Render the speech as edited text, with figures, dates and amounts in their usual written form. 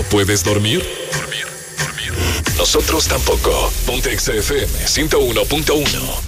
puedes dormir? Nosotros tampoco. Ponte Exa FM 101.1.